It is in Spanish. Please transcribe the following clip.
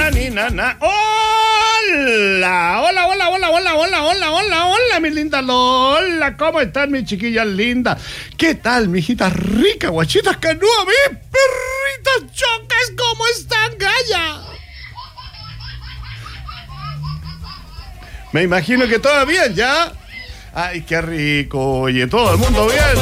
ni na na. Hola, hola, hola, hola, hola, hola, hola, hola, hola, mi linda Lola. ¿Cómo están mis chiquillas lindas? ¿Qué tal, mijitas ricas, guachitas canúa, mis perritas chocas? ¿Cómo están, Gaya? Me imagino que todavía ya. Ay, qué rico, oye, todo el mundo bien.